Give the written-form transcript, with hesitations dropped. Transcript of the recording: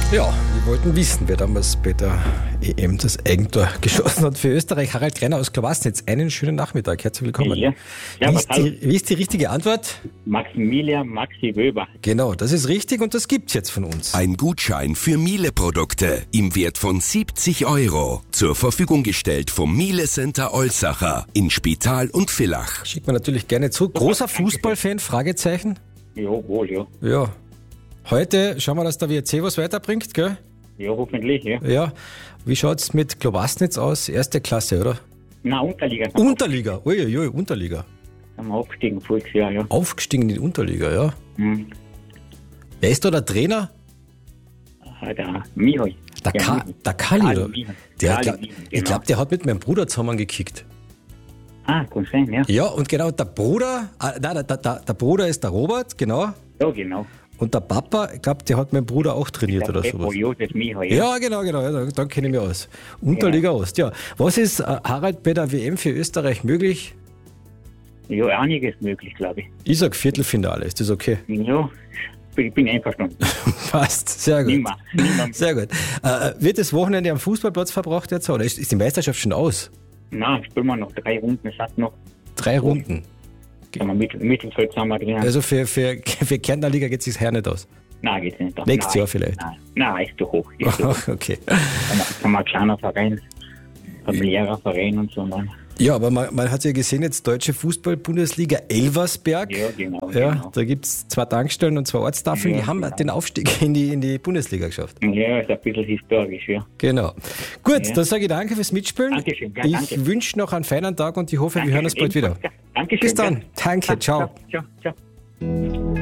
Ja, wir wollten wissen, wer damals bei der EM das Eigentor geschossen hat für Österreich. Harald Greiner aus Klobasnitz. Einen schönen Nachmittag. Herzlich willkommen. Ja. Wie ist die richtige Antwort? Maximilian Maxi Wöber. Genau, das ist richtig und das gibt's jetzt von uns. Ein Gutschein für Miele-Produkte im Wert von 70 €. Zur Verfügung gestellt vom Miele Center Olsacher in Spital und Villach. Schickt man natürlich gerne zu. Großer Fußballfan? Fragezeichen? Jawohl, ja. Ja. Heute schauen wir, dass der WRC was weiterbringt, gell? Ja, hoffentlich, ja. Ja. Wie schaut's mit Klobasnitz aus? Erste Klasse, oder? Nein, Unterliga. Unterliga. Uiuiui, Unterliga. Sind wir aufgestiegen voriges Jahr, ja. Aufgestiegen in die Unterliga, ja. Mhm. Wer ist da der Trainer? Der Mihai. Der Kali, oder? Mihai. Der, Kali glaub, Mihai, ich genau. glaube, der hat mit meinem Bruder zusammengekickt. Ah, kann sein, ja. Ja, und genau, der Bruder, der Bruder ist der Robert, genau. Ja, genau. Und der Papa, ich glaube, der hat meinen Bruder auch trainiert oder sowas. Josef Mihai, Ja, genau, ja, da kenne ich mich aus. Unterliga Ost, ja. Was ist, Harald, bei der WM für Österreich möglich? Ja, einiges möglich, glaube ich. Ich sag Viertelfinale, ist das okay? Ja, ich bin einverstanden. Passt, sehr gut. Nimmer. Sehr gut. Wird das Wochenende am Fußballplatz verbracht jetzt, oder ist die Meisterschaft schon aus? Nein, spielen wir noch 3 Runden, es hat noch. 3 Runden. Sind wir Mittelfeld sind wir drin. Also für Kärntner Liga geht es sich nicht aus. Nein, geht's nicht. Nächstes Jahr vielleicht. Nein, ist zu hoch. Ist zu hoch. Okay. Kann man ein kleiner Verein, familiärer Verein und so. Dann. Ja, aber man hat ja gesehen, jetzt Deutsche Fußball-Bundesliga Elversberg. Ja, genau. Ja, Genau. da gibt es 2 Tankstellen und 2 Ortstafeln, Ja, die haben genau. den Aufstieg in die Bundesliga geschafft. Ja, ist ein bisschen historisch, ja. Genau. Gut, Ja. dann sage ich danke fürs Mitspielen. Dankeschön, ja, Ich danke. wünsche noch einen feinen Tag und ich hoffe, wir hören uns bald wieder. Ja, Dankeschön. Bis dann. Ja. Danke, ciao. Ciao.